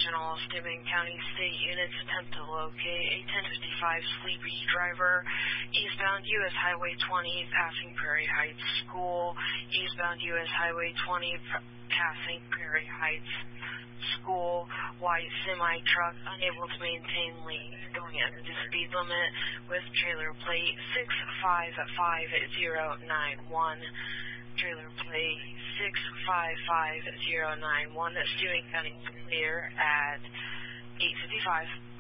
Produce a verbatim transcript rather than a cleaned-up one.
Regional Steuben County State Units attempt to locate a ten fifty-five Sleepy driver eastbound U S Highway twenty passing Prairie Heights School, eastbound U S Highway twenty passing Prairie Heights School, white semi-truck unable to maintain lane going under the speed limit with trailer plate six five five zero nine one. Trailer plate six five five zero nine one. Steuben County clear at eight fifty-five.